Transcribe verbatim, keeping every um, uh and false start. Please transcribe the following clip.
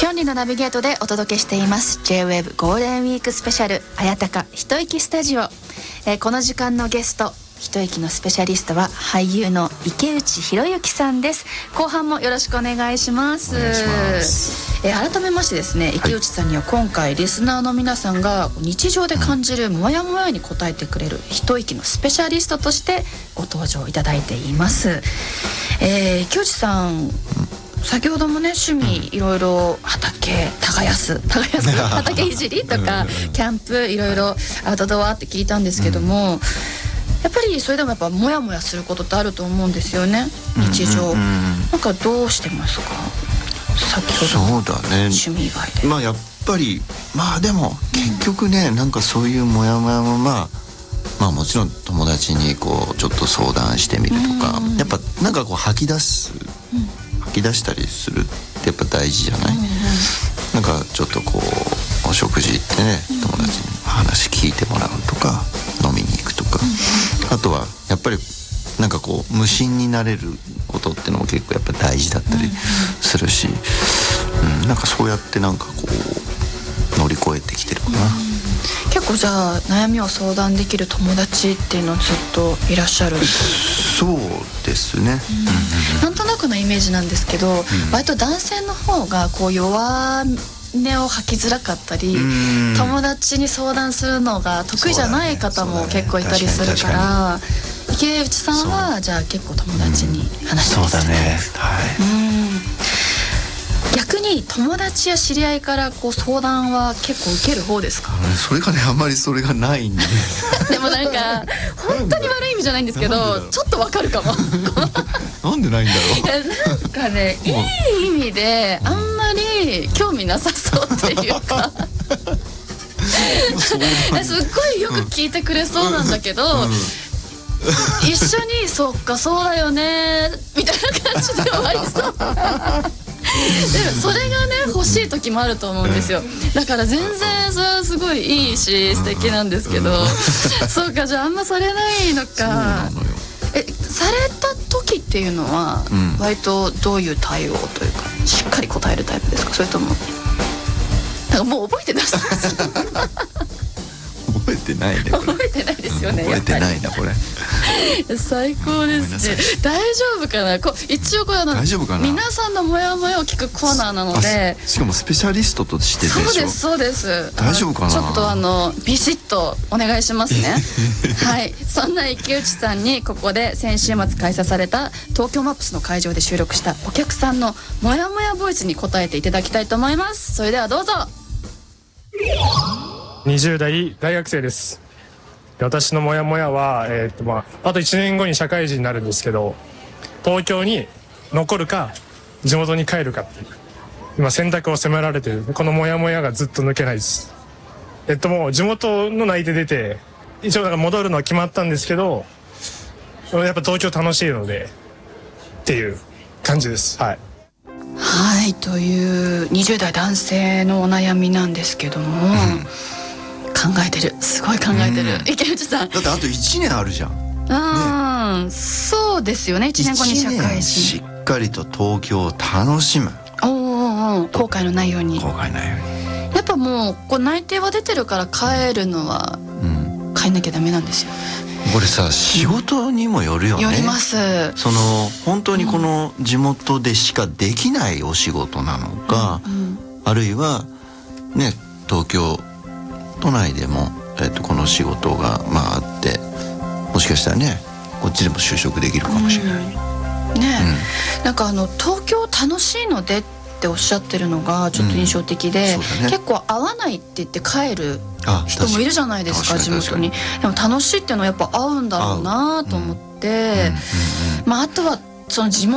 キョンリのナビゲートでお届けしています J-ウェーブ ゴールデンウィークスペシャル綾鷹一息スタジオ、えー、この時間のゲスト一息のスペシャリストは俳優の池内博之さんです。後半もよろしくお願いします。 お願いします。 えー、改めましてですね、池内さんには今回リスナーの皆さんが日常で感じるモヤモヤに答えてくれる一息のスペシャリストとしてご登場いただいています。えー、池内さん、先ほどもね趣味いろいろ畑耕す耕す畑いじりとかキャンプいろいろアウトドアって聞いたんですけども、うん、やっぱりそれでもやっぱモヤモヤすることってあると思うんですよね、日常、うんうんうん、なんかどうしてますか、先ほどの趣味以外で。 まあやっぱりまあでも結局ね、うん、なんかそういうモヤモヤもまあまあもちろん友達にこうちょっと相談してみるとか、うんうん、やっぱなんかこう吐き出す、うん吐き出したりするってやっぱ大事じゃない、うんうん、なんかちょっとこうお食事行ってね友達に話聞いてもらうとか飲みに行くとか、うんうん、あとはやっぱりなんかこう無心になれることってのも結構やっぱ大事だったりするし、うんうん、なんかそうやってなんかこう乗り越えてきてるかな、うん、 結構じゃあ悩みを相談できる友達っていうのはずっといらっしゃるんですか。 そうですね、 うん、なんとなくのイメージなんですけど、うん、割と男性の方がこう弱音を吐きづらかったり、友達に相談するのが得意じゃない方も結構いたりするから、池内さんはじゃあ結構友達に話したりする、うん、そうだね、はい、うん逆に友達や知り合いからこう相談は結構受ける方ですか。 それがねあんまりそれがないんででもなんか本当に悪い意味じゃないんですけどちょっとわかるかもなんでないんだろうなんかねいい意味であんまり興味なさそうっていうかすっごいよく聞いてくれそうなんだけど、うんうん一緒にそっかそうだよねみたいな感じで終わりそうでもそれがね欲しい時もあると思うんですよ。だから全然それはすごいいいし素敵なんですけどそうかじゃああんまされないのか。えされた時っていうのは、うん、割とどういう対応というかしっかり答えるタイプですか、それともなんかもう覚えてなさそう覚えてないねこれ覚えてないですよね、 覚えてないなこれ最高ですね。大丈夫かなこ一応これあの大丈夫かな皆さんのモヤモヤを聞くコーナーなので、 しかもスペシャリストとしてでしょ。 そうですそうです。 大丈夫かな。 ちょっとあのビシッとお願いしますねはい、そんな池内さんにここで先週末開催された東京マップスの会場で収録したお客さんのモヤモヤボイスに答えていただきたいと思います。それではどうぞ。 にじゅう代大学生です。私のモヤモヤは、えーとまあ、あといちねんごに社会人になるんですけど、東京に残るか地元に帰るかっていう今選択を迫られてる。このモヤモヤがずっと抜けないです。えっともう地元の内定出て一応なんか戻るのは決まったんですけど、やっぱ東京楽しいのでっていう感じです。はいはいというにじゅう代男性のお悩みなんですけども、うん考えてるすごい考えてる、うん、池内さんだってあといちねんあるじゃん、 うん、ね、そうですよね。いちねんごに社会人いちねんしっかりと東京を楽しむ。 おおお後悔のないように後悔ないようにやっぱもうこう内定は出てるから帰るのは、うん、帰んなきゃダメなんですよ。 これさ仕事にもよるよね、 よります。 その本当にこの地元でしかできないお仕事なのか、うんうん、あるいはね東京都内でも、えー、とこの仕事が、まあ、あってもしかしたらねこっちでも就職できるかもしれない、うん、 ね、うん、なんかあの東京楽しいのでっておっしゃってるのがちょっと印象的で、うんね、結構合わないって言って帰る人もいるじゃないですか地元に。でも楽しいっていうのはやっぱ合うんだろうなと思って、うんうんうん、まああとはその地元